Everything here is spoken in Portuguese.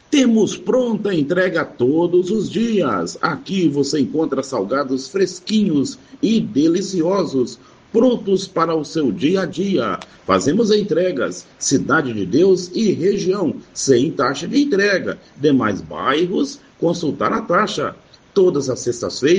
Temos pronta entrega todos os dias. Aqui você encontra salgados fresquinhos e deliciosos, prontos para o seu dia a dia. Fazemos entregas, Cidade de Deus e região, sem taxa de entrega. Demais bairros, consultar a taxa. Todas as sextas-feiras